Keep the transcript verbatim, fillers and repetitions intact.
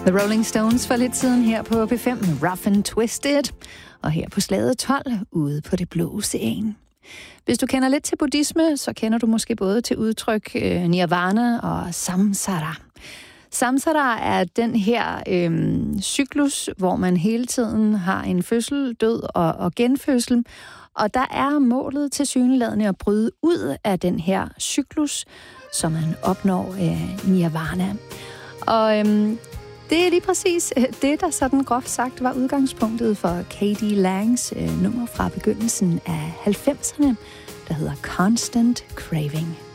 The Rolling Stones for lidt siden her på P fem, Rough and Twisted, og her på slaget tolv, ude på det blå ocean. Hvis du kender lidt til buddhisme, så kender du måske både til udtryk øh, nirvana og samsara. Samsara er den her øh, cyklus, hvor man hele tiden har en fødsel, død og, og genfødsel, og der er målet tilsyneladende at bryde ud af den her cyklus, så man opnår øh, nirvana. Og øh, det er lige præcis det, der sådan groft sagt var udgangspunktet for K D Langs øh, nummer fra begyndelsen af halvfemserne, der hedder Constant Craving.